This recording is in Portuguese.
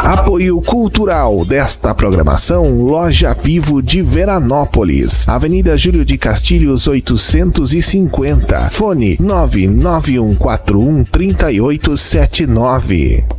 Apoio cultural desta programação, Loja Vivo de Veranópolis, Avenida Júlio de Castilhos 850, fone 991413879.